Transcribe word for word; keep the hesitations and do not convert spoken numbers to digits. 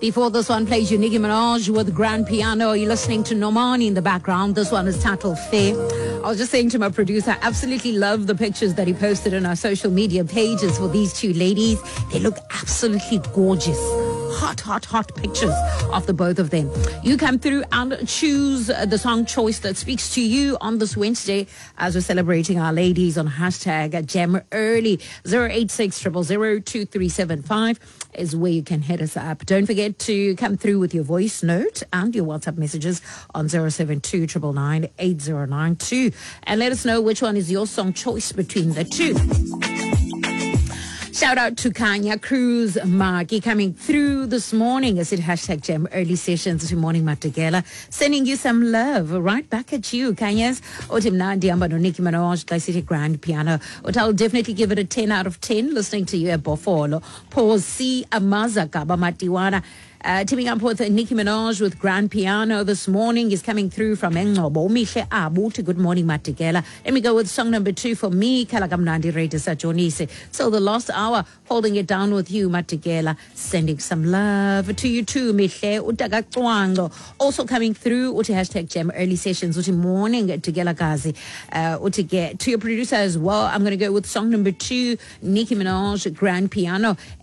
Before this one plays you Nicki Minaj with Grand Piano. You're listening to Normani in the background. This one is titled Fair. I was just saying to my producer, I absolutely love the pictures that he posted on our social media pages for these two ladies. They look absolutely gorgeous. Hot, hot, hot pictures of the both of them. You come through and choose the song choice that speaks to you on this Wednesday as we're celebrating our ladies on hashtag Gem Early. zero eight six, zero zero zero, two three seven five is where you can hit us up. Don't forget to come through with your voice note and your WhatsApp messages on zero seven two, nine nine nine, eight zero nine two and let us know which one is your song choice between the two. Shout out to Kanya Cruz Maki coming through this morning as it hashtag Gem Early Sessions this morning Matigela, sending you some love right back at you, Kanya's. Otimna Diamba no Nicki Minaj, I City Grand Piano. But I'll definitely give it a ten out of ten listening to you at Bofolo. Pause C Amaza Kaba Matiwana. Uh, teaming up with Nicki Minaj with Grand Piano this morning is coming through from Engcobo. Mihle Abu to Good Morning Matigela. Let me go with song number two for me, Kalagamnandi Rete Sajonise. So the last hour, holding it down with you, Matigela, sending some love to you too, Mihle Utagakwango. Also coming through, uti hashtag Gem Early Sessions, uti morning Tigela Gazi. Uh, uti get to your producer as well. I'm going to go with song number two, Nicki Minaj, Grand Piano.